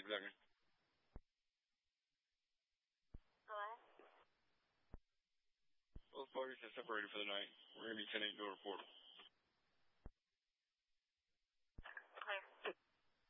exactly. Hello? Both parties have separated for the night. We're going to be 10-8 to report.